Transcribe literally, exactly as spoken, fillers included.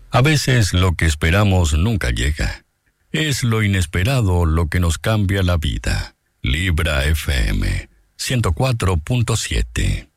A veces lo que esperamos nunca llega. Es lo inesperado lo que nos cambia la vida. Libra F M ciento cuatro punto siete.